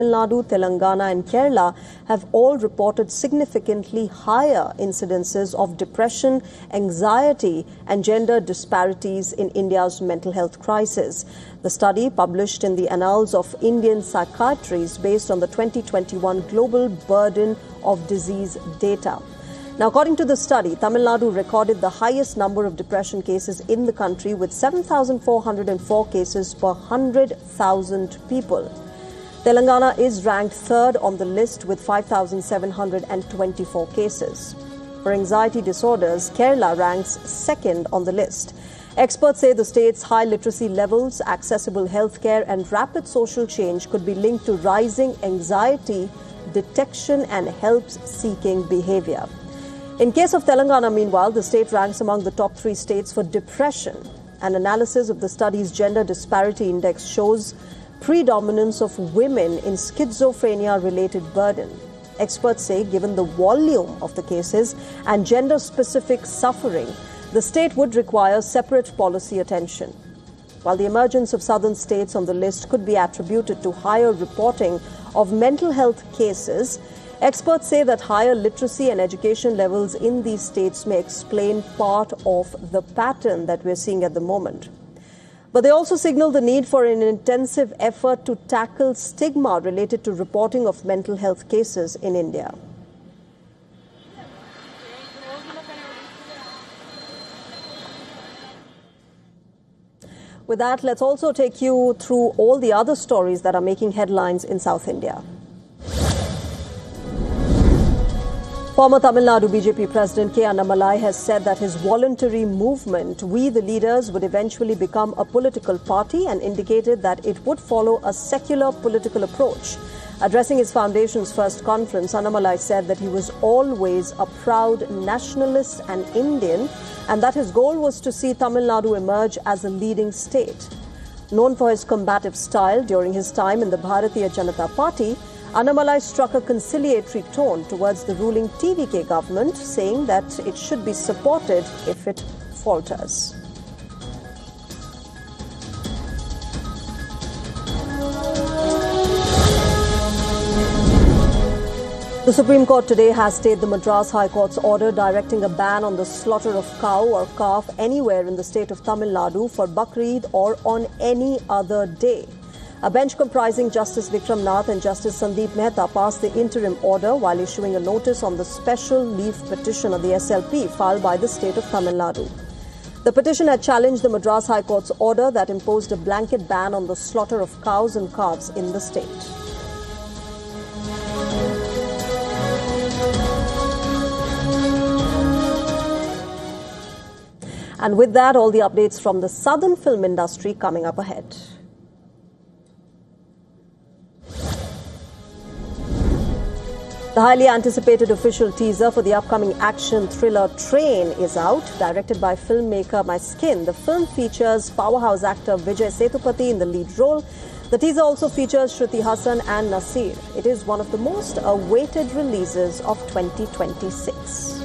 Tamil Nadu, Telangana and Kerala have all reported significantly higher incidences of depression, anxiety and gender disparities in India's mental health crisis. The study, published in the Annals of Indian Psychiatry, is based on the 2021 Global Burden of Disease data. Now, according to the study, Tamil Nadu recorded the highest number of depression cases in the country with 7,404 cases per 100,000 people. Telangana is ranked third on the list with 5,724 cases. For anxiety disorders, Kerala ranks second on the list. Experts say the state's high literacy levels, accessible healthcare and rapid social change could be linked to rising anxiety detection and help-seeking behavior. In case of Telangana, meanwhile, the state ranks among the top 3 states for depression. An analysis of the study's gender disparity index shows predominance of women in schizophrenia-related burden. Experts say given the volume of the cases and gender-specific suffering, the state would require separate policy attention. While the emergence of southern states on the list could be attributed to higher reporting of mental health cases, experts say that higher literacy and education levels in these states may explain part of the pattern that we're seeing at the moment. But they also signal the need for an intensive effort to tackle stigma related to reporting of mental health cases in India. With that, let's also take you through all the other stories that are making headlines in South India. Former Tamil Nadu BJP President K. Annamalai has said that his voluntary movement, We the Leaders, would eventually become a political party and indicated that it would follow a secular political approach. Addressing his foundation's first conference, Annamalai said that he was always a proud nationalist and Indian and that his goal was to see Tamil Nadu emerge as a leading state. Known for his combative style during his time in the Bharatiya Janata Party, Annamalai struck a conciliatory tone towards the ruling TVK government, saying that it should be supported if it falters. The Supreme Court today has stayed the Madras High Court's order directing a ban on the slaughter of cow or calf anywhere in the state of Tamil Nadu for Bakrid or on any other day. A bench comprising Justice Vikram Nath and Justice Sandeep Mehta passed the interim order while issuing a notice on the special leave petition of the SLP filed by the state of Tamil Nadu. The petition had challenged the Madras High Court's order that imposed a blanket ban on the slaughter of cows and calves in the state. And with that, all the updates from the southern film industry coming up ahead. The highly anticipated official teaser for the upcoming action thriller Train is out. Directed by filmmaker My Skin, the film features powerhouse actor Vijay Sethupathi in the lead role. The teaser also features Shruti Hassan and Nasir. It is one of the most awaited releases of 2026.